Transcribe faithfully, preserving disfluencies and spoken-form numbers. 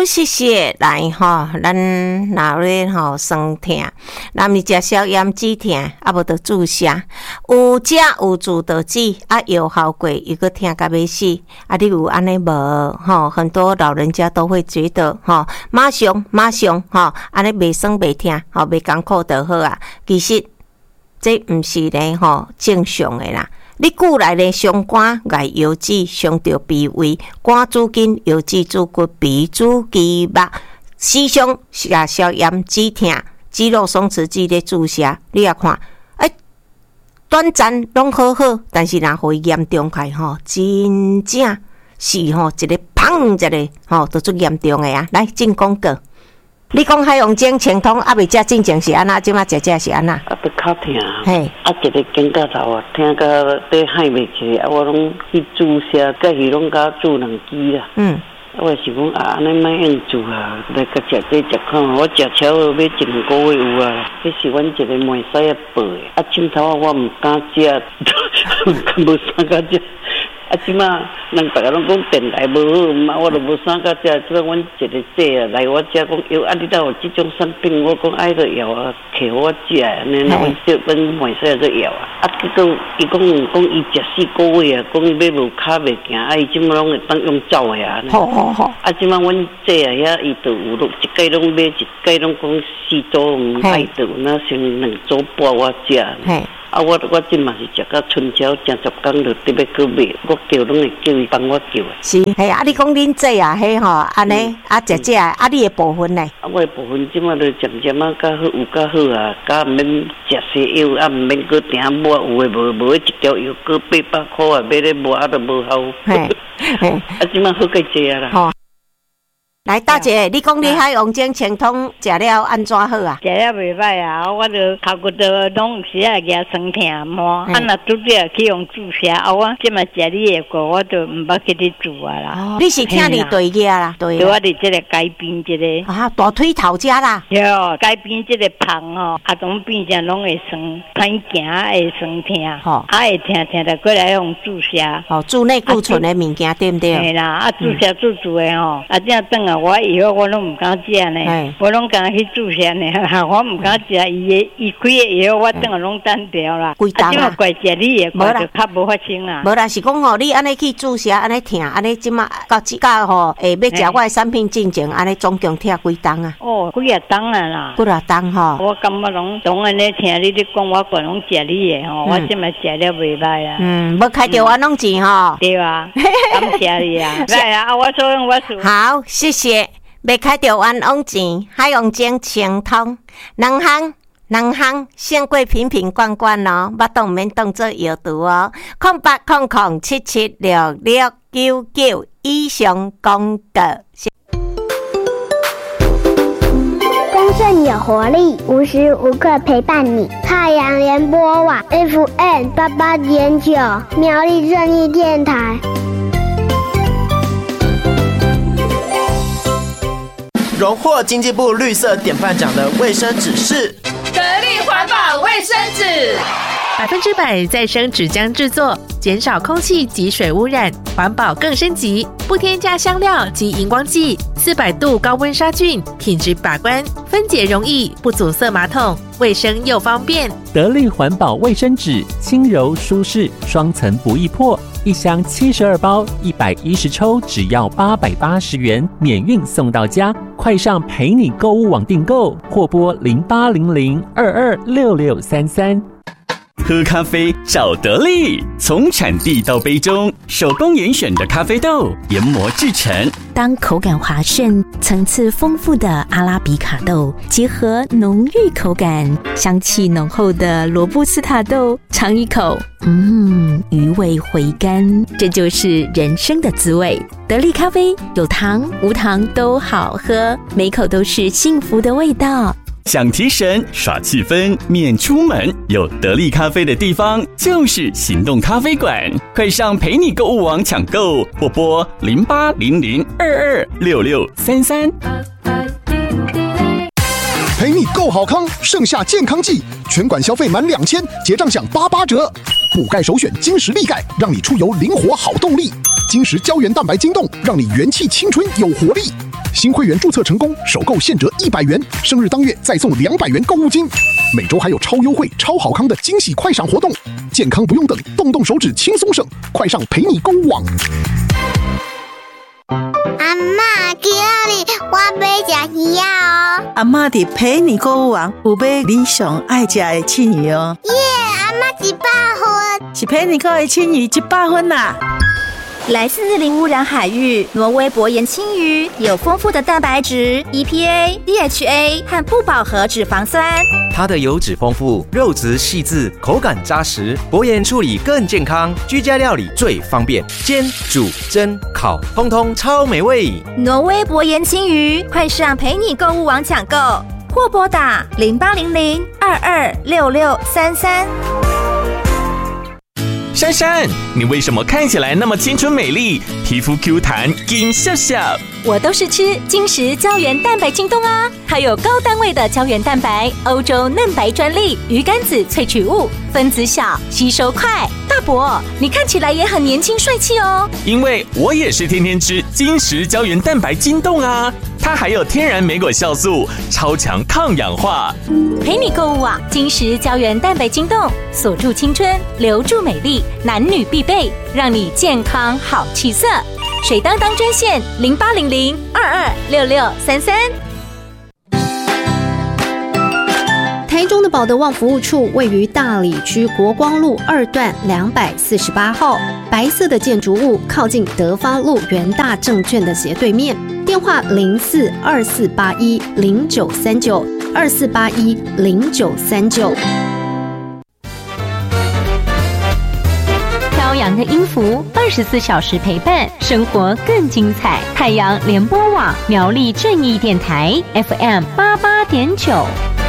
好，谢谢。来吼，咱若咧吼酸痛，若是食消炎止痛，啊无着注射，有食有注着止，啊有效果，又搁痛甲要死，啊你有安尼无？吼，很多老人家都会觉得吼，马上马上吼，安尼袂酸袂痛，吼袂艰苦就好啊。其实这毋是咧吼正常诶啦。你久来咧伤肝、癌腰子、伤着脾胃、肝主筋、腰子主骨、脾主肌肉，时常食消炎止痛、肌肉松弛剂咧注射，你也看，哎、欸，短暂拢好好，但是若互伊严重开吼，真正是吼一个砰一个吼，都足严重诶啊！来进广告。你讲海洋精清通啊，未食进前是安那，即马食食是安那？ 啊，要较疼。 嘿， 啊，一个肩胛头啊，疼到底海袂起来，啊，我拢去注射，隔是拢甲注两支啦。嗯。我是讲啊，安尼莫用注啊，来甲食这食看，我食超要一两个月有啊。迄是阮一个妹婿啊报的，啊，凊头啊，我毋敢食，无啥敢食。啊，即马人逐个拢讲电台无好嘛，我都无啥甲食。即摆阮一个姐啊来我遮讲，哟，啊，你哪有即种产品？我讲爱个药啊，摕互我食，安尼那阮这阮妹婿个药啊。啊，结果伊讲讲伊食四个月啊，讲伊要无骹袂行，啊，伊即马拢会当用走的啊。 好好好。 啊，即马阮姐啊遐伊就有咯，一届拢买，一届拢讲四组毋爱着，那先两组半我食。嘿。啊，我我即嘛是食到春宵，正十工就特别去买，我叫拢会叫伊帮我叫的。 是，嘿啊，你讲恁这啊，嘿吼，安尼啊，食食啊，啊，你的部分呢？ 啊，我的部分即嘛就渐渐啊，较好有较好啊，甲毋免食西药，啊，毋免搁订抹，有诶无无一条药搁八百块啊，买咧抹啊都无效。嘿，嘿，啊，即嘛好个济啊啦。吼。来，大姐，你讲你海洋精清通食了安怎好啊？ 食了袂歹啊，我着头骨着拢有时啊牙酸痛嘛，啊若拄着去用注射，啊我即嘛食你的过，我着毋捌去你注啊啦。 哦，你是听你对个啦，对。 对，我伫即个街边即个。 啊，大腿头遮啦。 对，街边即个棚吼，啊，拢变成拢会酸，歹行会酸痛，吼，啊会痛痛着过来用注射。 哦，注内固醇的物件对毋对？ 系啦，啊注射注注的吼，啊这样等啊。我以后我拢唔敢食呢，我拢敢去注射呢，我唔敢食伊个伊开的以后，我等下拢单掉啦。 规档啊，怪食你的，我就较无发生啦。 无啦，是讲吼，你安尼去注射，安尼疼，安尼即马到即个吼，诶，要食我的产品进前，安尼总共疼几档啊？ 哦，几啊档啊啦， 几啊档吼。 我感觉拢拢安尼听你咧讲，我个拢食你的吼，我即马食了袂歹啊。嗯， 要开着安拢钱吼。 对啊，感谢你啊。来啊，我所用我所。 好，谢谢。要开着冤枉钱，海洋精清通，两项两项胜过瓶瓶罐罐哦，巴肚免当做药毒哦。空八空空七七六六九九以上公告。 丰盛有活力，无时无刻陪伴你。太阳联播网 F M 八八点九，苗栗正义电台。 荣获经济部绿色典范奖的卫生纸是得力环保卫生纸， 百分之百再生纸浆制作，减少空气及水污染，环保更升级，不添加香料及荧光剂，四百度高温杀菌，品质把关，分解容易，不阻塞马桶，卫生又方便。 得力环保卫生纸，轻柔舒适，双层不易破。一箱七十二包，一百一十抽，只要八百八十元，免运送到家。快上陪你购物网订购，或拨零八零零二二六六三三。 喝咖啡找得力，从产地到杯中，手工严选的咖啡豆研磨制成。 当口感滑顺、层次丰富的阿拉比卡豆结合浓郁口感、香气浓厚的罗布斯塔豆，尝一口，嗯，余味回甘，这就是人生的滋味。得力咖啡有糖无糖都好喝，每口都是幸福的味道。 想提神耍气氛免出门，有得力咖啡的地方就是行动咖啡馆。快上陪你购物网抢购，或拨零八零零二二六六三三。 陪你购好康，盛夏健康季，全馆消费满两千，结账享八八折。补钙首选金石力钙，让你出游灵活好动力。金石胶原蛋白晶冻，让你元气青春有活力。 新会员注册成功，首购现折一百元，生日当月再送两百元购物金。每周还有超优惠、超好康的惊喜快闪活动，健康不用等，动动手指轻松省，快上陪你购物网。 阿嬷，今日我要吃鱼哦。 阿嬷伫陪你购物网有买你上爱吃的青鱼哦。 耶，阿嬷一百分， 是陪你购的青鱼一百分啦。 来自零污染海域，挪威薄盐青鱼有丰富的蛋白质、E P A、D H A 和不饱和脂肪酸。 它的油脂丰富，肉质细致，口感扎实，薄盐处理更健康，居家料理最方便，煎、煮、蒸、烤，通通超美味。 挪威薄盐青鱼，快上陪你购物网抢购，或拨打零八零零二二六六三三。 珊珊，你为什么看起来那么青春美丽，皮肤 Q 弹，金笑笑？ 我都是吃金石胶原蛋白晶冻啊，它有高单位的胶原蛋白，欧洲嫩白专利，鱼肝子萃取物，分子小，吸收快。大伯，你看起来也很年轻帅气哦。 因为我也是天天吃金石胶原蛋白晶冻啊，它还有天然莓果酵素，超强抗氧化。 陪你购物啊，金石胶原蛋白晶冻，锁住青春，留住美丽，男女必备，让你健康好气色。水当当专线零八零零二二六六三三。 台中的保德旺服务处位于大里区国光路二段两百四十八号，白色的建筑物靠近德发路元大证券的斜对面。电话零四二四八一零九三九二四八一零九三九。 飘扬的音符，二十四小时陪伴，生活更精彩。太阳联播网苗栗正义电台 F M 八八点九。